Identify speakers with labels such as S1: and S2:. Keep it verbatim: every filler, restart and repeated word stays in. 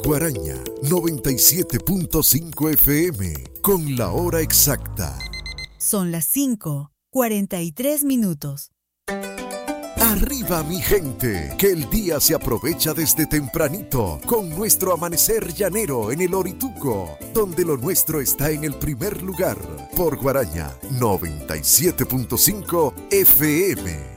S1: Guaraña noventa y siete punto cinco F M con la hora exacta.
S2: Son las cinco, cuarenta y tres minutos.
S1: Arriba mi gente, que el día se aprovecha desde tempranito con nuestro amanecer llanero en el Orituco, donde lo nuestro está en el primer lugar, por Guaraña noventa y siete punto cinco F M.